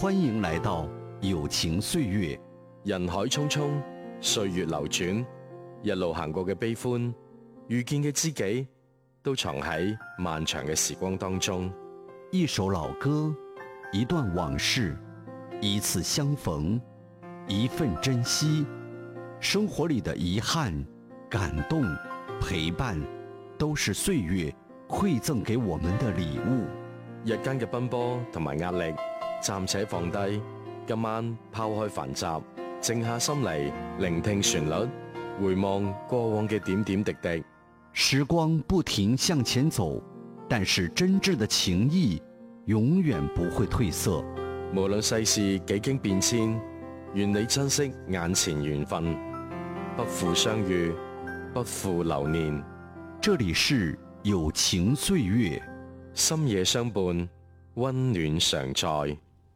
欢迎来到友情歲月。 人海匆匆，歲月流轉，一路行過嘅悲歡，遇見嘅知己，都藏喺漫長嘅時光當中。 一首老歌，一段往事，一次相逢，一份珍惜。生活裏的遺憾、感動、陪伴，都是歲月饋贈給我們的禮物。 日間嘅奔波同埋壓力，暫且放低，今晚拋開繁雜，靜下心嚟聆聽旋律，回望過往嘅點點滴滴。 時光不停向前走，但是真摯的情誼永遠不會褪色。 無論世事幾經變遷，願你珍惜眼前緣分，不負相遇，不負流年。 這裡是友情歲月， 深夜相伴，溫暖常在。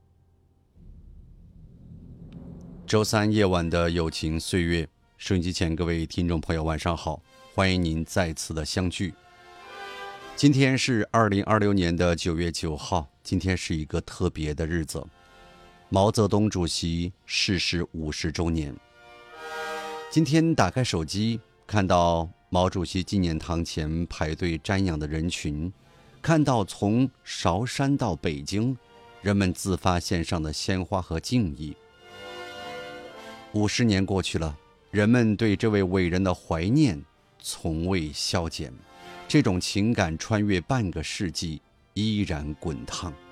周三夜晚的友情歲月，收音機前各位聽眾朋友晚上好，歡迎您再次的相聚。今天是2026年的9月9號，今天是一個特別的日子，毛澤東主席逝世50周年。今天打開手機，看到毛主席紀念堂前排隊瞻仰的人群，看到從韶山到北京，人們自發獻上的鮮花和敬意。50年過去了，人們對這位偉人的懷念從未消減，這種情感穿越半個世紀，依然滾燙。